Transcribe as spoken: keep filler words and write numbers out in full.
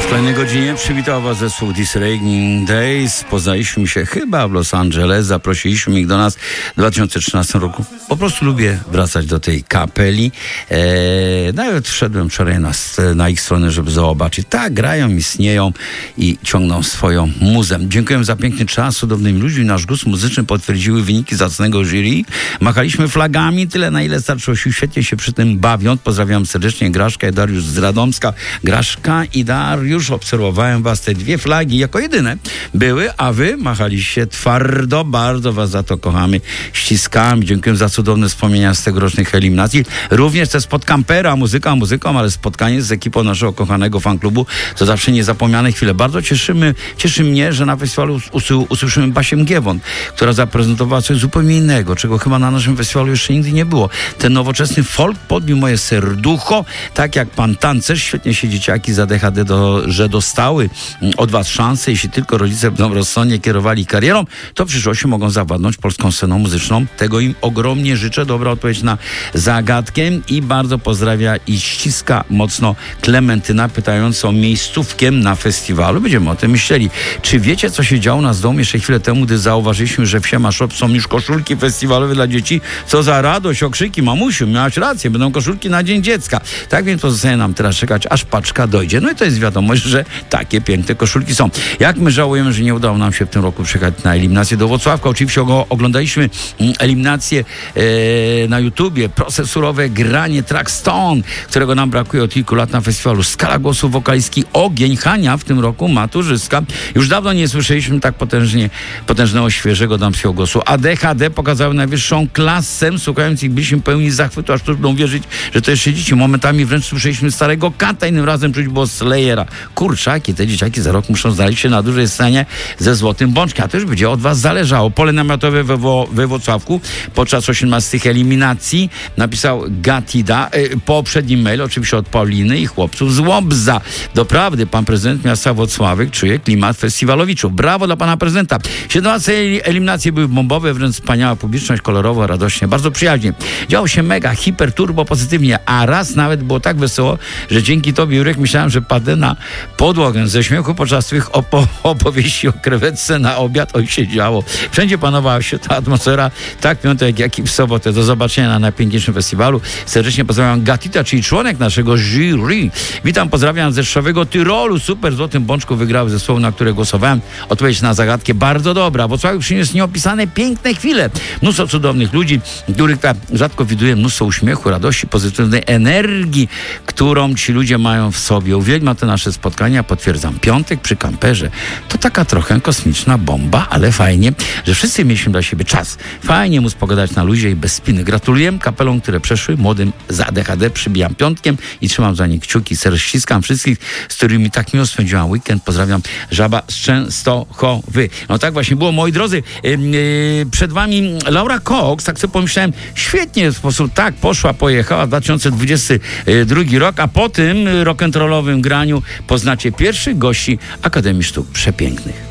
kolejnej godzinie przywitał Was zespół This Raining Days. Poznaliśmy się chyba w Los Angeles, zaprosiliśmy ich do nas w dwa tysiące trzynastym roku. Po prostu lubię wracać do tej kapeli. Eee, nawet wszedłem wczoraj na, na ich stronę, żeby zobaczyć. Tak, grają, istnieją i ciągną swoją muzę. Dziękuję za piękny czas, cudownymi ludźmi. Nasz gust muzyczny potwierdziły wyniki zacnego jury. Machaliśmy flagami, tyle na ile starczyło sił, świetnie się przy tym bawiąc. Pozdrawiam serdecznie Graszkę i Dariusz z Radomska. Graszka i Dariusz, obserwowałem was, te dwie flagi jako jedyne były, a wy machaliście twardo, bardzo was za to kochamy, ściskamy, dziękuję za cudowne wspomnienia z tegorocznych eliminacji. Również te spod kampera, muzyka muzyką, ale spotkanie z ekipą naszego kochanego fanklubu to zawsze niezapomniane chwile. Bardzo cieszymy, cieszy mnie, że na festiwalu usły, usłyszymy Basię Giewont, która zaprezentowała coś zupełnie innego, czego chyba na naszym festiwalu jeszcze nigdy nie było. Ten nowoczesny folk podbił moje serducho, tak jak pan tancerz. Świetnie się dzieciaki za D H D do, że dostały od was szansę. Jeśli tylko rodzice będą rozsądnie kierowali karierą, to w przyszłości mogą zawładnąć polską sceną muzyczną. Tego im ogromnie życzę. Dobra odpowiedź na zagadkę i bardzo pozdrawia i ściska mocno Klementyna, pytająca o miejscówkę na festiwalu. Będziemy o tym myśleli. Czy wiecie, co się działo na z domu jeszcze chwilę temu, gdy zauważyliśmy, że w Siema Shop są już koszulki festiwalowe dla dzieci? Co za radość, okrzyki, mamusiu, miałaś rację, będą koszulki na Dzień Dziecka. Tak więc pozostaje nam teraz czekać, aż paczka dojdzie. No i to jest wiadomość, że takie piękne koszulki są. Jak my żałujemy, że nie udało nam się w tym roku przyjechać na eliminację do Włocławka. Oczywiście oglądaliśmy eliminację e, na YouTubie, procesurowe granie track Stone, którego nam brakuje od kilku lat na festiwalu. Skala głosów wokalistki Ogień, Hania w tym roku maturzyska. Już dawno nie słyszeliśmy tak potężnie, potężnego, świeżego damskiego głosu. A D H D pokazały najwyższą klasę. Słuchając ich, byliśmy pełni zachwytu, aż trudno uwierzyć, że to jeszcze dzieci. Momentami wręcz słyszeliśmy starego Kata, innym razem czuć było Slayera. Kurczaki, te dzieciaki za rok muszą znaleźć się na dużej scenie ze Złotym Bączkiem. A to już będzie od was zależało. Pole namiotowe we, Wo- we Włocławku podczas osiemnastych eliminacji napisał Gatida. Yy, poprzednim mail oczywiście od Pauliny i chłopców z Łobza. Doprawdy pan prezydent miasta Włocławek czuje klimat festiwalowiczów. Brawo dla pana prezydenta. siedemnaste eliminacje były bombowe, wręcz wspaniała publiczność, kolorowo, radośnie, bardzo przyjaźnie. Działo się mega, hiper, turbo pozytywnie, a raz nawet było tak wesoło, że dzięki tobie, Jurek, myślałem, że padnę na podłogę ze śmiechu podczas twych opo- opowieści o krewetce na obiad. Oj, się działo. Wszędzie panowała się ta atmosfera, tak piątek, jak i w sobotę. Do zobaczenia na najpiękniejszym festiwalu. Serdecznie pozdrawiam Gatita, czyli członek naszego jury. Witam, pozdrawiam ze Szczowego Tyrolu. Super, Złotym Bączku wygrały zespoły, na które głosowałem. Odpowiedź na zagadkę bardzo dobra. Włocławek przyniósł nieopisane piękne chwile. Mnóstwo cudownych ludzi, których tak rzadko widuję, mnóstwo uśmiechu, radości, pozytywnej energii, którą ci ludzie mają w sobie. Uwielbiam te nasze spotkania, potwierdzam. Piątek przy kamperze to taka trochę kosmiczna bomba, ale fajnie, że wszyscy mieliśmy dla siebie czas. Fajnie móc pogadać na luzie i bez spiny. Gratuluję kapelom, które przeszły, młodym za D H D przybijam piątkiem i trzymam za nich kciuki. Serdecznie ściskam wszystkich, z którymi tak miło spędziłam weekend. Pozdrawiam, Żaba z Częstochowy. No tak właśnie było, moi drodzy. Yy, yy, przed wami Laura Cox, tak sobie pomyślałem, świetnie w sposób tak poszła, pojechała dwa tysiące dwudziesty drugi rok, a po tym rock'n'rollowym graniu poznacie pierwszych gości Akademii Sztuk Przepięknych.